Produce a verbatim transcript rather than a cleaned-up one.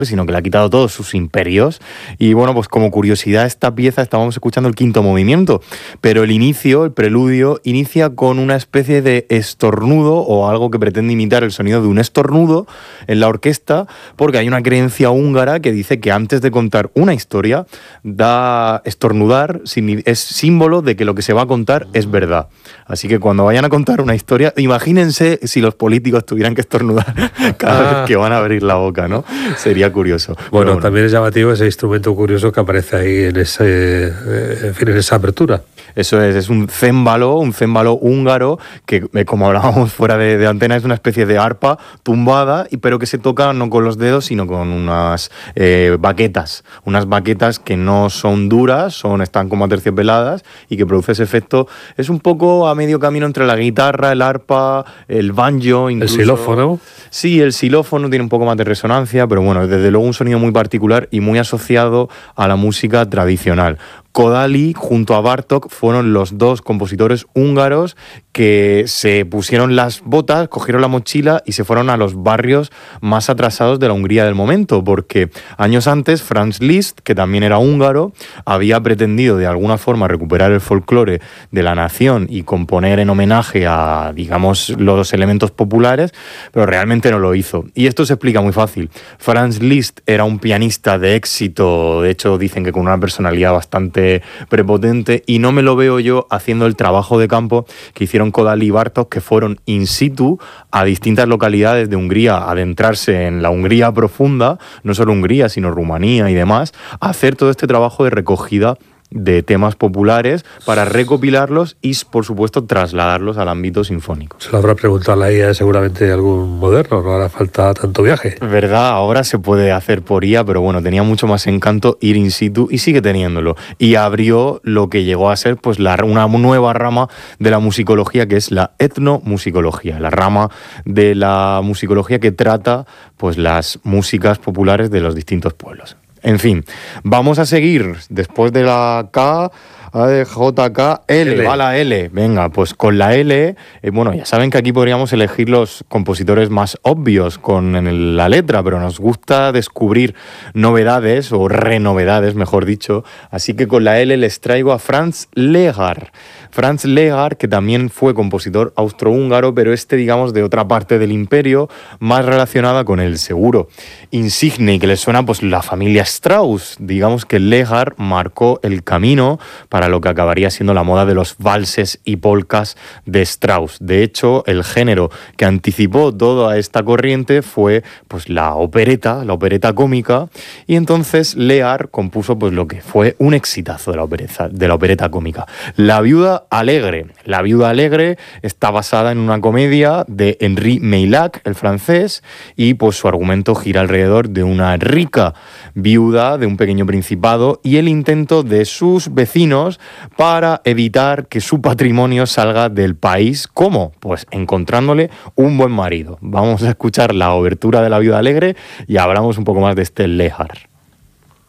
sino que le ha quitado todos sus imperios. Y bueno, pues como curiosidad, esta pieza estábamos escuchando el quinto movimiento, pero el inicio, el preludio, inicia con una especie de estornudo o algo que pretende imitar el sonido de un estornudo en la orquesta, porque hay una creencia húngara que dice que antes de contar una historia, da estornudar es símbolo de que lo que se va a contar es verdad. Así que cuando vayan a contar una historia, imagínense si los políticos tuvieran que estornudar cada ah. vez que van a abrir la boca, ¿no? Sería curioso. Bueno, bueno, también es llamativo ese instrumento curioso que aparece ahí en, ese, en, fin, en esa apertura. Eso es, es un cémbalo, un cémbalo húngaro que, como hablábamos fuera de, de antena, es una especie de arpa tumbada, y, pero que se toca no con los dedos, sino con unas eh, baquetas. Unas baquetas que no son duras, son, están como aterciopeladas y que produce ese efecto. Es un poco a medio camino entre la guitarra, el arpa, el banjo, incluso. ¿El xilófono? Sí, el xilófono tiene un poco más de resonancia, pero bueno, desde luego un sonido muy particular y muy asociado a la música tradicional. Kodály junto a Bartók fueron los dos compositores húngaros que se pusieron las botas, cogieron la mochila y se fueron a los barrios más atrasados de la Hungría del momento, porque años antes Franz Liszt, que también era húngaro, había pretendido de alguna forma recuperar el folclore de la nación y componer en homenaje a, digamos, los elementos populares, pero realmente no lo hizo. Y esto se explica muy fácil. Franz Liszt era un pianista de éxito, de hecho dicen que con una personalidad bastante prepotente, y no me lo veo yo haciendo el trabajo de campo que hicieron Kodály y Bartók, que fueron in situ a distintas localidades de Hungría, a adentrarse en la Hungría profunda, no solo Hungría, sino Rumanía y demás, a hacer todo este trabajo de recogida de temas populares para recopilarlos y, por supuesto, trasladarlos al ámbito sinfónico. Se lo habrá preguntado a la I A seguramente algún moderno, no hará falta tanto viaje. Verdad, ahora se puede hacer por I A, pero bueno, tenía mucho más encanto ir in situ y sigue teniéndolo. Y abrió lo que llegó a ser pues la, una nueva rama de la musicología, que es la etnomusicología, la rama de la musicología que trata pues las músicas populares de los distintos pueblos. En fin, vamos a seguir después de la K, J, K, L, L. Va la L. Venga, pues con la L, eh, bueno, ya saben que aquí podríamos elegir los compositores más obvios con el, la letra, pero nos gusta descubrir novedades, o renovedades, mejor dicho. Así que con la L les traigo a Franz Legár. Franz Legár, que también fue compositor austrohúngaro, pero este, digamos, de otra parte del imperio, más relacionada con el seguro insigne, y que le suena pues la familia Strauss. Digamos que Legár marcó el camino para lo que acabaría siendo la moda de los valses y polcas de Strauss. De hecho, el género que anticipó toda esta corriente fue pues la opereta, la opereta cómica, y entonces Legár compuso pues lo que fue un exitazo de la opereta, de la opereta cómica. La viuda alegre. La viuda alegre está basada en una comedia de Henri Meillac, el francés, y pues su argumento gira alrededor de una rica viuda de un pequeño principado y el intento de sus vecinos para evitar que su patrimonio salga del país. ¿Cómo? Pues encontrándole un buen marido. Vamos a escuchar la obertura de La viuda alegre y hablamos un poco más de este Legár.